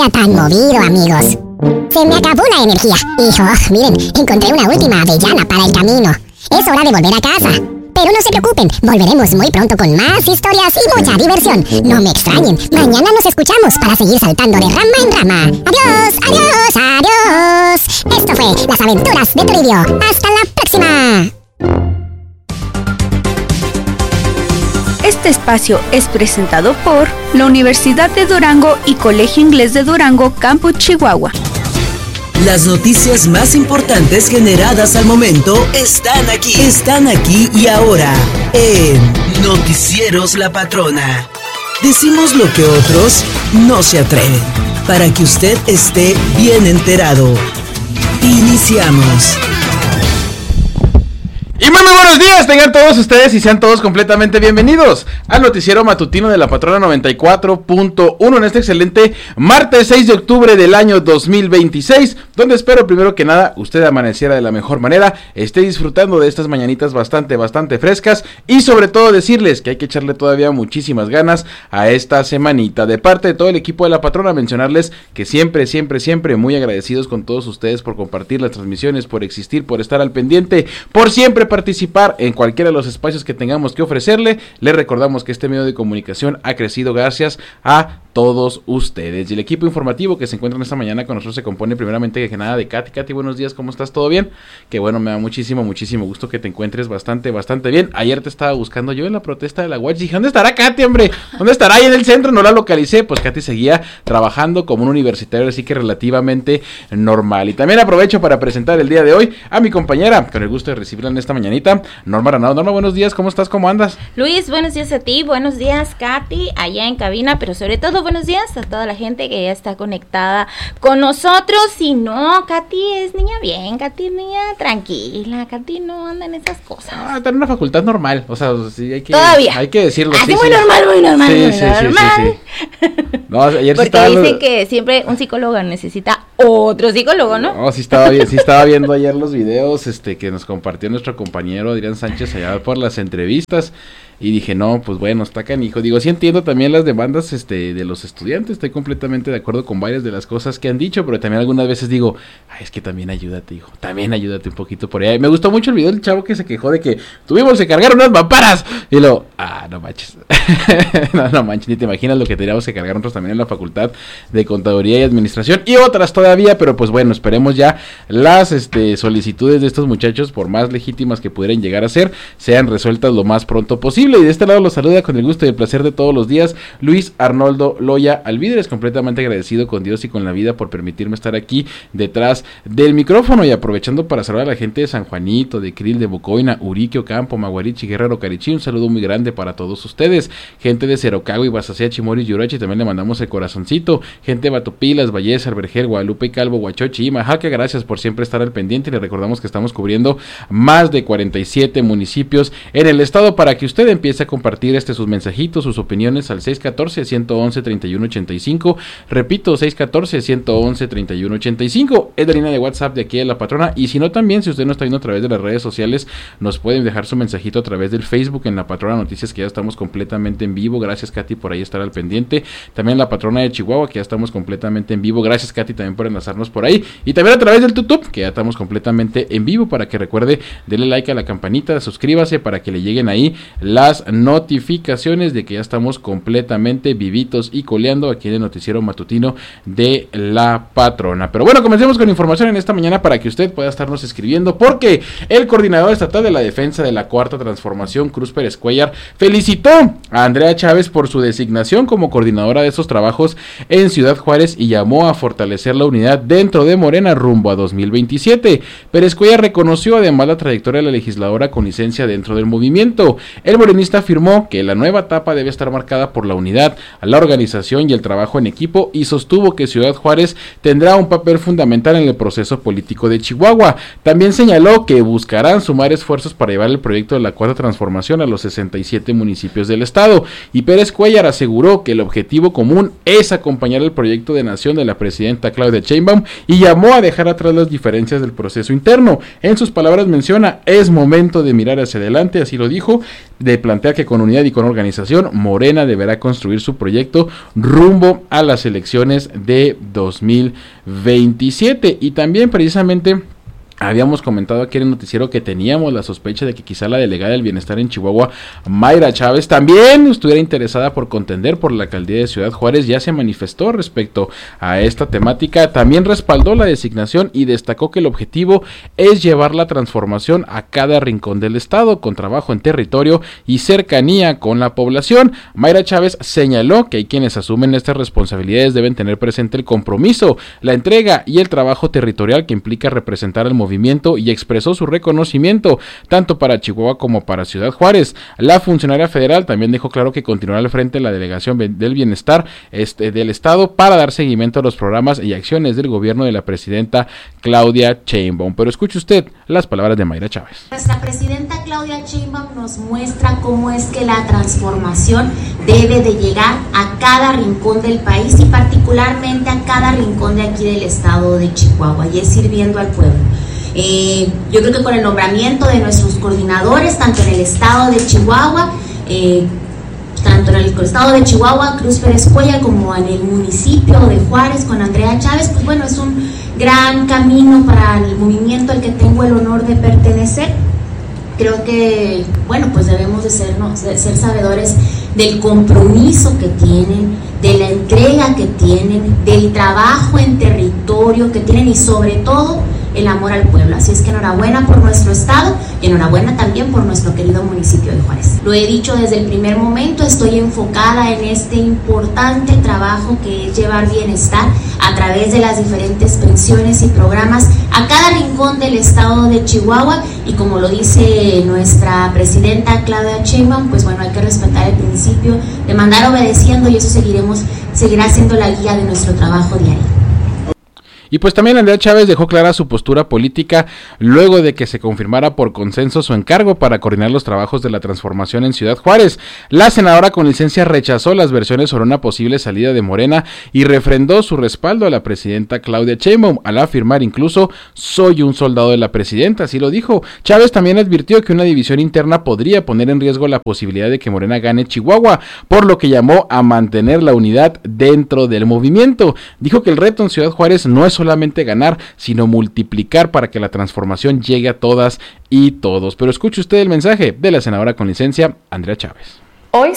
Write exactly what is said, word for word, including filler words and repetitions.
día tan movido, amigos. Se me acabó la energía. Y, oh, miren, encontré una última avellana para el camino. Es hora de volver a casa. Pero no se preocupen, volveremos muy pronto con más historias y mucha diversión. No me extrañen, mañana nos escuchamos para seguir saltando de rama en rama. Adiós, adiós, adiós. Esto fue Las Aventuras de Toribio. Hasta la próxima. Este espacio es presentado por la Universidad de Durango y Colegio Inglés de Durango, Campus Chihuahua. Las noticias más importantes generadas al momento están aquí, están aquí y ahora en Noticieros La Patrona. Decimos lo que otros no se atreven, para que usted esté bien enterado. Iniciamos. Y muy, muy buenos días, tengan todos ustedes y sean todos completamente bienvenidos al noticiero matutino de La Patrona noventa y cuatro punto uno en este excelente martes seis de octubre del año dos mil veintiséis, donde espero primero que nada usted amaneciera de la mejor manera, esté disfrutando de estas mañanitas bastante, bastante frescas y sobre todo decirles que hay que echarle todavía muchísimas ganas a esta semanita. De parte de todo el equipo de La Patrona, mencionarles que siempre, siempre, siempre muy agradecidos con todos ustedes por compartir las transmisiones, por existir, por estar al pendiente, por siempre participar en cualquiera de los espacios que tengamos que ofrecerle. Les recordamos que este medio de comunicación ha crecido gracias a todos ustedes. Y el equipo informativo que se encuentra esta mañana con nosotros se compone primeramente que nada de Katy. Katy, buenos días, ¿cómo estás? ¿Todo bien? Que bueno, me da muchísimo, muchísimo gusto que te encuentres bastante, bastante bien. Ayer te estaba buscando yo en la protesta de la U A C H. Dije, ¿dónde estará Katy, hombre? ¿Dónde estará? Ahí en el centro, no la localicé. Pues Katy seguía trabajando como un universitario, así que relativamente normal. Y también aprovecho para presentar el día de hoy a mi compañera, con el gusto de recibirla en esta mañanita, Norma Ranado. Norma, buenos días, ¿cómo estás? ¿Cómo andas? Luis, buenos días a ti, buenos días Katy, allá en cabina, pero sobre todo buenos días a toda la gente que ya está conectada con nosotros. Si no, Katy es niña bien, Katy es niña tranquila, Katy no anda en esas cosas. Ah, está en una facultad normal, o sea, sí hay que, todavía hay que decirlo. Así sí, muy sí. normal, muy normal, sí, muy sí, normal. Sí, sí, sí. No, ayer porque sí dicen lo... que siempre un psicólogo necesita otro psicólogo, ¿no? No, sí estaba bien, sí estaba viendo ayer los videos este que nos compartió nuestro compañero Adrián Sánchez allá por las entrevistas. Y dije, no, pues bueno, está canijo. Digo, sí entiendo también las demandas este, de los estudiantes. Estoy completamente de acuerdo con varias de las cosas que han dicho. Pero también algunas veces digo, ay, es que también ayúdate, hijo. También ayúdate un poquito por allá. Y me gustó mucho el video del chavo que se quejó de que tuvimos que cargar unas mamparas. Y luego, ah, no manches. no, no manches, ni te imaginas lo que teníamos que cargar nosotros también en la Facultad de Contaduría y Administración. Y otras todavía, pero pues bueno, esperemos ya las este, solicitudes de estos muchachos, por más legítimas que pudieran llegar a ser, sean resueltas lo más pronto posible. Y de este lado los saluda con el gusto y el placer de todos los días Luis Arnoldo Loya Alvídrez, completamente agradecido con Dios y con la vida por permitirme estar aquí detrás del micrófono, y aprovechando para saludar a la gente de San Juanito, de Krill, de Bocoina, Uriquio, Campo, Maguarichi, Guerrero, Carichí, un saludo muy grande para todos ustedes. Gente de Cerocagua, Ibasacea, Chimoris, Yurachi, también le mandamos el corazoncito. Gente de Batopilas, Valles, Arbergel, Guadalupe, Calvo, Huachochi y Majaca, gracias por siempre estar al pendiente. Y le recordamos que estamos cubriendo más de cuarenta y siete municipios en el estado para que usted empiece a compartir este sus mensajitos, sus opiniones al seis uno cuatro, uno uno uno, tres uno ocho cinco. Repito, seis uno cuatro, uno uno uno, tres uno ocho cinco. Es la línea de WhatsApp de aquí de La Patrona. Y si no, también, si usted no está viendo a través de las redes sociales, nos pueden dejar su mensajito a través del Facebook en La Patrona Noticias, que ya estamos completamente en vivo. Gracias, Katy, por ahí estar al pendiente. También La Patrona de Chihuahua, que ya estamos completamente en vivo. Gracias, Katy, también por enlazarnos por ahí. Y también a través del YouTube, que ya estamos completamente en vivo, para que recuerde, dele like a la campanita, suscríbase para que le lleguen ahí las notificaciones de que ya estamos completamente vivitos y coleando aquí en el noticiero matutino de La Patrona. Pero bueno, comencemos con información en esta mañana para que usted pueda estarnos escribiendo, porque el coordinador estatal de la defensa de la Cuarta Transformación, Cruz Pérez Cuellar, felicitó a Andrea Chávez por su designación como coordinadora de estos trabajos en Ciudad Juárez y llamó a fortalecer la unidad dentro de Morena rumbo a dos mil veintisiete. Pérez Cuellar reconoció además la trayectoria de la legisladora con licencia dentro del movimiento. El morenista afirmó que la nueva etapa debe estar marcada por la unidad, la organización y el trabajo en equipo, y sostuvo que Ciudad Juárez tendrá un papel fundamental en el proceso político de Chihuahua. También señaló que buscarán sumar esfuerzos para llevar el proyecto de la Cuarta Transformación a los sesenta y siete municipios del estado, y Pérez Cuellar aseguró que el objetivo común es acompañar el proyecto de nación de la presidenta Claudia Sheinbaum y llamó a dejar atrás las diferencias del proceso interno. En sus palabras menciona, es momento de mirar hacia adelante, así lo dijo, de plantear que con unidad y con organización, Morena deberá construir su proyecto rumbo a las elecciones de dos mil veintisiete. Y también precisamente habíamos comentado aquí en el noticiero que teníamos la sospecha de que quizá la delegada del bienestar en Chihuahua, Mayra Chávez, también estuviera interesada por contender por la alcaldía de Ciudad Juárez. Ya se manifestó respecto a esta temática, también respaldó la designación y destacó que el objetivo es llevar la transformación a cada rincón del estado, con trabajo en territorio y cercanía con la población. Mayra Chávez señaló que hay quienes asumen estas responsabilidades deben tener presente el compromiso, la entrega y el trabajo territorial que implica representar al movimiento, y expresó su reconocimiento tanto para Chihuahua como para Ciudad Juárez. La funcionaria federal también dejó claro que continuará al frente de la Delegación del Bienestar este, del Estado para dar seguimiento a los programas y acciones del gobierno de la presidenta Claudia Sheinbaum. Pero escuche usted las palabras de Mayra Chávez. Nuestra presidenta Claudia Sheinbaum nos muestra cómo es que la transformación debe de llegar a cada rincón del país y particularmente a cada rincón de aquí del estado de Chihuahua, y es sirviendo al pueblo. Eh, yo creo que con el nombramiento de nuestros coordinadores, tanto en el estado de Chihuahua, eh, tanto en el estado de Chihuahua, Cruz Pérez Cuellar, como en el municipio de Juárez con Andrea Chávez, pues bueno, es un gran camino para el movimiento al que tengo el honor de pertenecer. Creo que, bueno, pues debemos de ser, ¿no? de ser sabedores del compromiso que tienen, de la entrega que tienen, del trabajo en territorio que tienen y sobre todo el amor al pueblo. Así es que enhorabuena por nuestro estado y enhorabuena también por nuestro querido municipio de Juárez. Lo he dicho desde el primer momento, estoy enfocada en este importante trabajo que es llevar bienestar a través de las diferentes pensiones y programas a cada rincón del estado de Chihuahua, y como lo dice nuestra presidenta Claudia Sheinbaum, pues bueno, hay que respetar el principio de mandar obedeciendo, y eso seguiremos, seguirá siendo la guía de nuestro trabajo diario. Y pues también Andrea Chávez dejó clara su postura política luego de que se confirmara por consenso su encargo para coordinar los trabajos de la transformación en Ciudad Juárez. La senadora con licencia rechazó las versiones sobre una posible salida de Morena y refrendó su respaldo a la presidenta Claudia Sheinbaum, al afirmar incluso: soy un soldado de la presidenta, así lo dijo. Chávez también advirtió que una división interna podría poner en riesgo la posibilidad de que Morena gane Chihuahua, por lo que llamó a mantener la unidad dentro del movimiento. Dijo que el reto en Ciudad Juárez no es solamente ganar, sino multiplicar para que la transformación llegue a todas y todos. Pero escuche usted el mensaje de la senadora con licencia, Andrea Chávez.